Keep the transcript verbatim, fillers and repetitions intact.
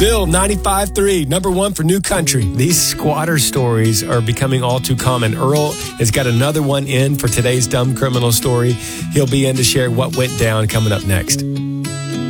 Bill, ninety-five point three, number one for New Country. These squatter stories are becoming all too common. Earl has got another one in for today's Dumb Criminal Story. He'll be in to share what went down coming up next.